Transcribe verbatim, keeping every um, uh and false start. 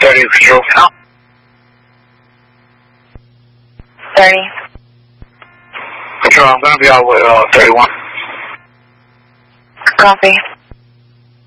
thirty, control. thirty. Control, I'm going to be out with uh, thirty-one. Copy.